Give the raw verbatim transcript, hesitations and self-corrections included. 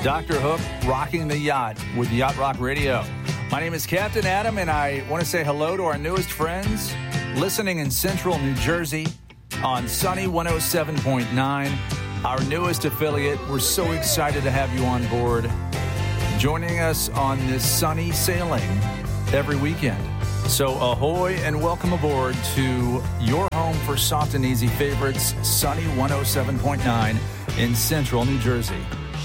Doctor Hook rocking the yacht with Yacht Rock Radio. My name is Captain Adam, and I want to say hello to our newest friends listening in central New Jersey on Sunny one oh seven point nine, our newest affiliate. We're so excited to have you on board, joining us on this sunny sailing every weekend. So ahoy and welcome aboard to your home for soft and easy favorites, Sunny one oh seven point nine in central New Jersey.